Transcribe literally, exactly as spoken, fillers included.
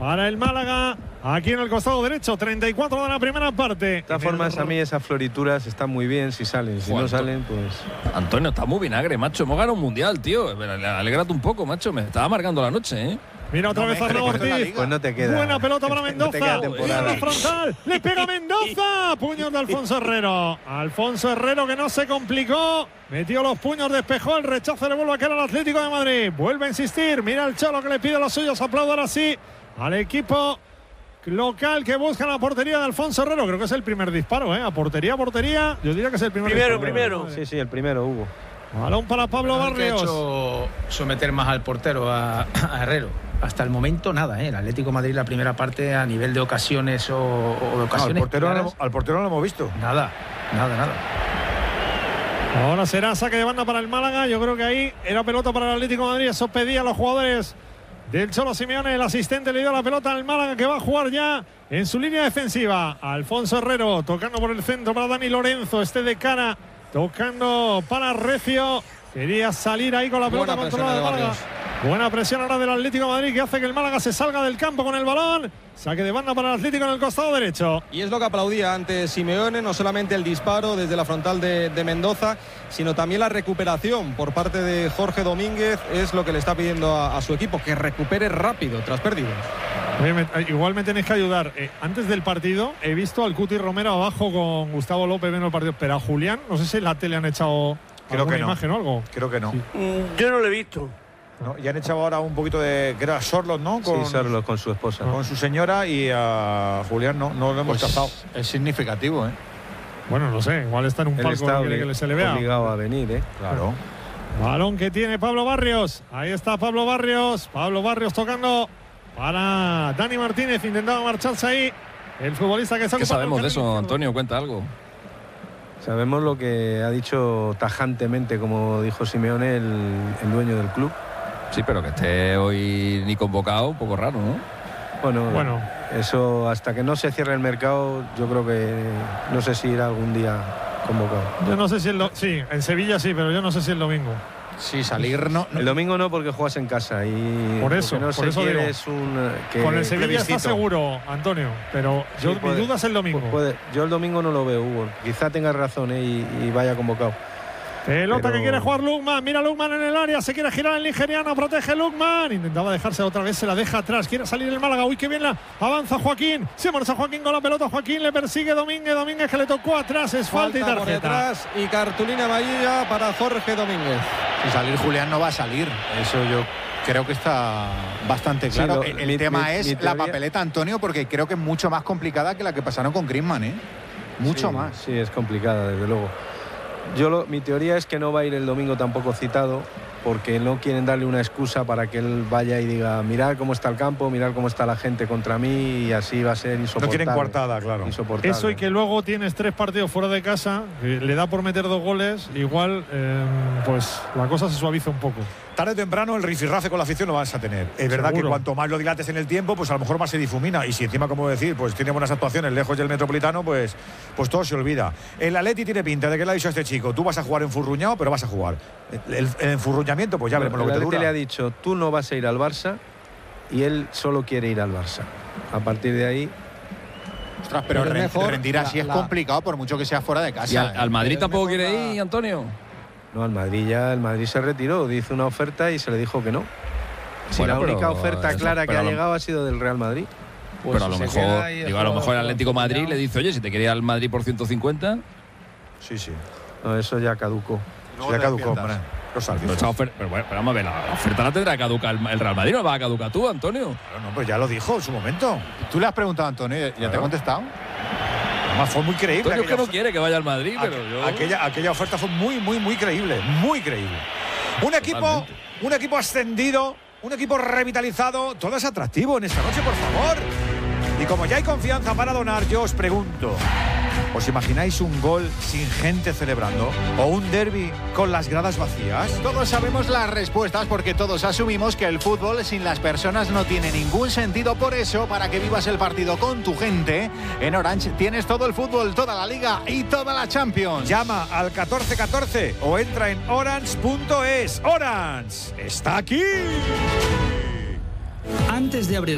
para el Málaga. Aquí en el costado derecho, treinta y cuatro de la primera parte. De todas formas, a mí esas florituras están muy bien si salen. Si Juan, no salen, pues... Antonio, está muy vinagre, macho. Hemos ganado un mundial, tío. Alégrate un poco, macho. Me estaba amargando la noche, ¿eh? Mira otra no vez Arnau Ortiz. Pues no te queda. Buena pelota para Mendoza. No Mira la frontal. Le pega Mendoza. Puños de Alfonso Herrero. Alfonso Herrero que no se complicó. Metió los puños, despejó el rechazo. Le vuelve a caer al Atlético de Madrid. Vuelve a insistir. Mira el Cholo que le pide a los suyos. Aplaudo ahora sí al equipo local que busca la portería de Alfonso Herrero. Creo que es el primer disparo, ¿eh? A portería, portería. Yo diría que es el primer primero, disparo. Primero, Sí, sí, el primero, Hugo. Balón para Pablo no Barrios. Ha hecho someter más al portero, a, a Herrero. Hasta el momento nada, ¿eh? El Atlético de Madrid la primera parte a nivel de ocasiones o, o de ocasiones. No, al, portero claras, no, al portero no lo hemos visto. Nada, nada, nada. Ahora será saque de banda para el Málaga. Yo creo que ahí era pelota para el Atlético de Madrid. Eso pedía a los jugadores del Cholo Simeone. El asistente le dio la pelota al Málaga, que va a jugar ya en su línea defensiva. Alfonso Herrero tocando por el centro para Dani Lorenzo. Este de cara, tocando para Recio. Quería salir ahí con la pelota controlada de Málaga. Buena presión ahora del Atlético de Madrid, que hace que el Málaga se salga del campo con el balón. Saque de banda para el Atlético en el costado derecho. Y es lo que aplaudía antes Simeone, no solamente el disparo desde la frontal de, de Mendoza, sino también la recuperación por parte de Jorge Domínguez. Es lo que le está pidiendo a, a su equipo, que recupere rápido tras pérdidas. Oye, me, igual me tenéis que ayudar. Eh, antes del partido he visto al Cuti Romero abajo con Gustavo López viendo el partido. Pero a Julián, no sé si en la tele han echado Creo alguna que no. imagen o algo. Creo que no. Sí. Mm, yo no lo he visto. No, y han echado ahora un poquito de... que era Sorlos, ¿no? Con, sí, Sorlos con su esposa. Con su señora, y a Julián no, no lo hemos pues cazado. Es significativo, ¿eh? Bueno, no sé, igual está en un Él palco está que quiere que se le vea. obligado a venir, ¿eh? Claro. Balón que tiene Pablo Barrios. Ahí está Pablo Barrios. Pablo Barrios tocando para Dani Martínez. Intentaba marcharse ahí. El futbolista que está... ¿Qué sabemos de eso, Antonio? Cuenta algo. Sabemos lo que ha dicho tajantemente, como dijo Simeone, el, el dueño del club. Sí, pero que esté hoy ni convocado, un poco raro, ¿no? Bueno, Bueno. eso hasta que no se cierre el mercado, yo creo que no sé si irá algún día convocado. Yo no sé si el... do- Sí, en Sevilla sí, pero yo no sé si el domingo. Sí, salir no, no. El domingo no, porque juegas en casa y Por eso, lo que no por se eso quiere digo. es un que Con el Sevilla está plebiscito. seguro, Antonio. Pero Sí, yo, puede- mi duda es el domingo. Pues puede. Yo el domingo no lo veo, Hugo. Quizá tenga razón, ¿eh? y, y vaya convocado. Pelota Pero- que quiere jugar Lukman. Mira Lukman en el área. Se quiere girar el nigeriano. Protege Lukman. Intentaba dejarse otra vez. Se la deja atrás. Quiere salir el Málaga. Uy, qué bien la avanza Joaquín. Se marcha Joaquín con la pelota. Joaquín le persigue Domínguez. Domínguez que le tocó atrás. Es falta, y por tarjeta. detrás y cartulina amarilla para Jorge Domínguez. Si salir Julián no va a salir. Eso yo creo que está bastante Sí, claro. lo- el el mi- tema mi- es mi la teoría- papeleta, Antonio, porque creo que es mucho más complicada que la que pasaron con Griezmann, ¿eh? Mucho Sí, más. Sí, es complicada, desde luego. Yo lo- mi teoría es que no va a ir el domingo tampoco citado, porque no quieren darle una excusa para que él vaya y diga, mirad cómo está el campo, mirad cómo está la gente contra mí, y así va a ser insoportable. No quieren coartada, claro. Insoportable. Eso y que luego tienes tres partidos fuera de casa. Que le da por meter dos goles. Igual, eh, pues la cosa se suaviza un poco. Tarde o temprano el rifirrafe con la afición lo vas a tener. Es verdad Seguro. que cuanto más lo dilates en el tiempo, pues a lo mejor más se difumina. Y si encima, como decir, pues tiene buenas actuaciones lejos del Metropolitano, pues, pues todo se olvida. El Atleti tiene pinta de que le ha dicho a este chico, tú vas a jugar enfurruñado, pero vas a jugar. El, el- el enfurruñamiento, pues ya veremos lo que te El Atleti dura. le ha dicho, tú no vas a ir al Barça, y él solo quiere ir al Barça. A partir de ahí... Ostras, pero Pero es ren- mejor rendir la- así es la- complicado por mucho que sea fuera de casa. ¿Y al, ¿eh? al Madrid Pero tampoco mejor quiere la- ir, Antonio? No, al Madrid ya, el Madrid se retiró, hizo una oferta y se le dijo que no. Si Bueno, la única pero- oferta eso, clara que pero ha a lo- llegado ha sido del Real Madrid. Pues pero a lo si se mejor, queda ahí, digo, a lo mejor el Atlético de Madrid combinado. le dice, oye, si te quería al Madrid por ciento cincuenta, Sí, sí. No, eso ya caducó. Ya caducó, hombre. Los pero, árbitros. esa oferta, pero, bueno, pero vamos a ver, la oferta la tendrá que caducar el, el Real Madrid, no la va a caducar tú, Antonio. Claro, no, pues ya lo dijo en su momento. Tú le has preguntado a Antonio, ¿ya te Claro. ha contestado? Además, fue muy creíble. Antonio es que aquella no quiere que vaya al Madrid, pero Aqu- yo... aquella, aquella oferta fue muy, muy, muy creíble. Muy creíble. Un equipo, Totalmente. un equipo ascendido, un equipo revitalizado. Todo es atractivo en esta noche, por favor. Y como ya hay confianza para donar, yo os pregunto, ¿os imagináis un gol sin gente celebrando? ¿O un derbi con las gradas vacías? Todos sabemos las respuestas porque todos asumimos que el fútbol sin las personas no tiene ningún sentido. Por eso, para que vivas el partido con tu gente, en Orange tienes todo el fútbol, toda la Liga y toda la Champions. Llama al catorce catorce o entra en orange punto es. Orange está aquí. Antes de abrir